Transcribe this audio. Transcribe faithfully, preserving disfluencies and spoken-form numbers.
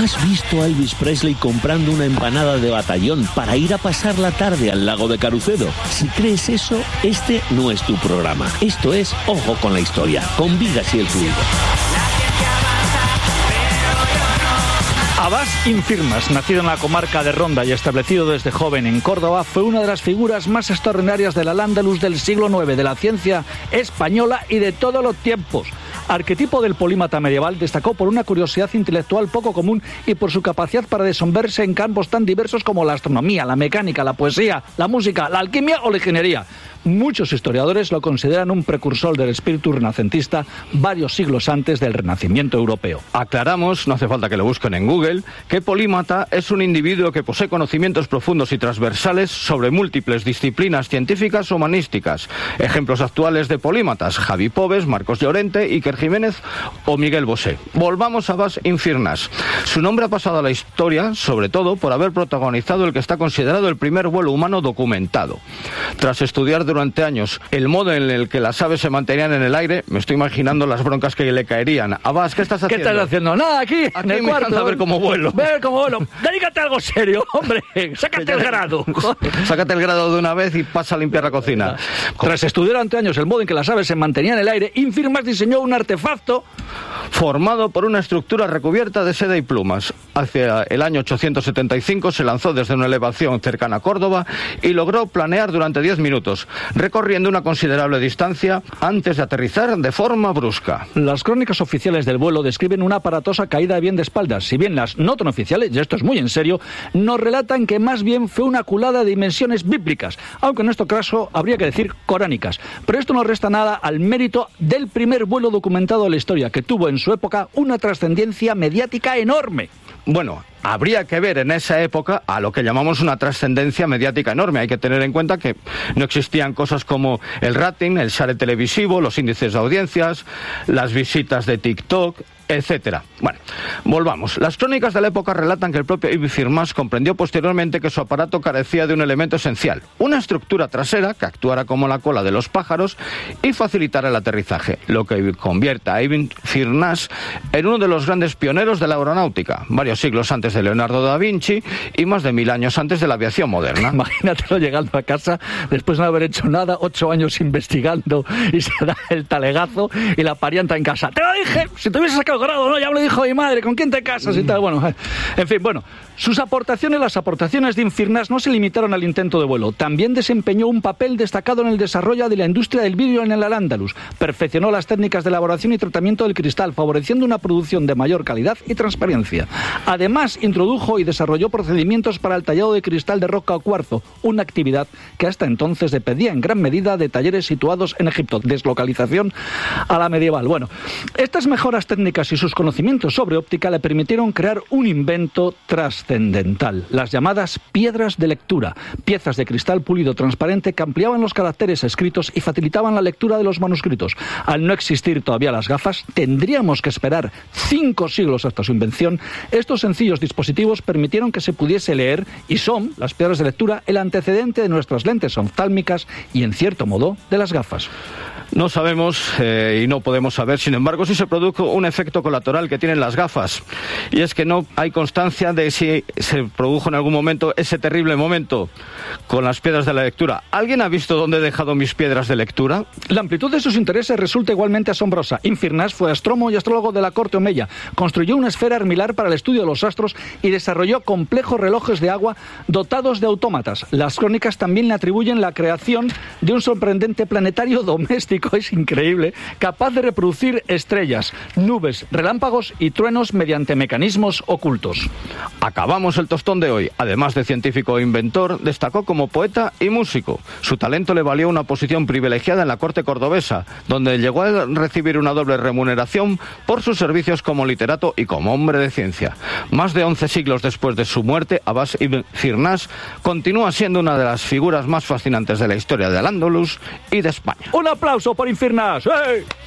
¿Has visto a Elvis Presley comprando una empanada de batallón para ir a pasar la tarde al lago de Carucedo? Si crees eso, este no es tu programa. Esto es Ojo con la Historia, con Vigas y el Fluido. Abbas Infirmas, nacido en la comarca de Ronda y establecido desde joven en Córdoba, fue una de las figuras más extraordinarias del Al-Ándalus del siglo nueve, de la ciencia española y de todos los tiempos. Arquetipo del polímata medieval, destacó por una curiosidad intelectual poco común y por su capacidad para desenvolverse en campos tan diversos como la astronomía, la mecánica, la poesía, la música, la alquimia o la ingeniería. Muchos historiadores lo consideran un precursor del espíritu renacentista varios siglos antes del Renacimiento europeo. Aclaramos, no hace falta que lo busquen en Google, que polímata es un individuo que posee conocimientos profundos y transversales sobre múltiples disciplinas científicas o humanísticas. Ejemplos actuales de polímatas: Javi Pobes, Marcos Llorente, Iker Jiménez o Miguel Bosé. Volvamos a Abbas Infirnas. Su nombre ha pasado a la historia, sobre todo por haber protagonizado el que está considerado el primer vuelo humano documentado. Tras estudiar durante años el modo en el que las aves se mantenían en el aire, me estoy imaginando las broncas que le caerían. Abbas, ¿qué estás haciendo? ¿Qué estás haciendo? Nada, aquí, aquí en el cuarto. A ver cómo vuelo. Ver cómo vuelo. Dedícate a algo serio, hombre. Sácate el grado. Sácate el grado de una vez y pasa a limpiar la cocina. Tras estudiar durante años el modo en que las aves se mantenían en el aire, Infirmas diseñó un artefacto formado por una estructura recubierta de seda y plumas. Hacia el año ochocientos setenta y cinco se lanzó desde una elevación cercana a Córdoba y logró planear durante diez minutos, recorriendo una considerable distancia antes de aterrizar de forma brusca. Las crónicas oficiales del vuelo describen una aparatosa caída bien de espaldas, si bien las no tan oficiales, y esto es muy en serio, nos relatan que más bien fue una culada de dimensiones bíblicas, aunque en este caso habría que decir coránicas. Pero esto no resta nada al mérito del primer vuelo documentado de la historia, que tuvo en su época una trascendencia mediática enorme. Bueno, habría que ver en esa época a lo que llamamos una trascendencia mediática enorme. Hay que tener en cuenta que no existían cosas como el rating, el share televisivo, los índices de audiencias, las visitas de TikTok, etcétera. Bueno, volvamos. Las crónicas de la época relatan que el propio Infirmas comprendió posteriormente que su aparato carecía de un elemento esencial, una estructura trasera que actuara como la cola de los pájaros y facilitara el aterrizaje, lo que convierte a Ibn Firnas en uno de los grandes pioneros de la aeronáutica, varios siglos antes de Leonardo da Vinci y más de mil años antes de la aviación moderna. Imagínatelo llegando a casa después de no haber hecho nada, ocho años investigando, y se da el talegazo y la parienta en casa. ¡Te lo dije! Si te hubiese sacado grado, ¿no? Ya me lo dijo mi madre, ¿con quién te casas? Y tal, bueno, en fin, bueno, sus aportaciones, las aportaciones de Infirnas no se limitaron al intento de vuelo, también desempeñó un papel destacado en el desarrollo de la industria del vidrio en el Al-Ándalus, perfeccionó las técnicas de elaboración y tratamiento del cristal, favoreciendo una producción de mayor calidad y transparencia. Además, introdujo y desarrolló procedimientos para el tallado de cristal de roca o cuarzo, una actividad que hasta entonces dependía en gran medida de talleres situados en Egipto, deslocalización a la medieval. Bueno, estas mejoras técnicas y sus conocimientos sobre óptica le permitieron crear un invento trascendental, las llamadas piedras de lectura, piezas de cristal pulido transparente que ampliaban los caracteres escritos y facilitaban la lectura de los manuscritos. Al no existir todavía las gafas, tendríamos que esperar cinco siglos hasta su invención. Estos sencillos dispositivos permitieron que se pudiese leer y son, las piedras de lectura, el antecedente de nuestras lentes oftálmicas y, en cierto modo, de las gafas. No sabemos eh, y no podemos saber, sin embargo, si se produjo un efecto colateral que tienen las gafas. Y es que no hay constancia de si se produjo en algún momento ese terrible momento con las piedras de la lectura. ¿Alguien ha visto dónde he dejado mis piedras de lectura? La amplitud de sus intereses resulta igualmente asombrosa. Infirnas fue astrónomo y astrólogo de la corte omeya. Construyó una esfera armilar para el estudio de los astros y desarrolló complejos relojes de agua dotados de autómatas. Las crónicas también le atribuyen la creación de un sorprendente planetario doméstico, es increíble, capaz de reproducir estrellas, nubes, relámpagos y truenos mediante mecanismos ocultos. Acabamos el tostón de hoy. Además de científico e inventor, destacó como poeta y músico. Su talento le valió una posición privilegiada en la corte cordobesa, donde llegó a recibir una doble remuneración por sus servicios como literato y como hombre de ciencia. Más de once siglos después de su muerte, Abbas ibn Firnas continúa siendo una de las figuras más fascinantes de la historia de Al-Ándalus y de España. ¡Un aplauso por Infirnas! ¡Hey!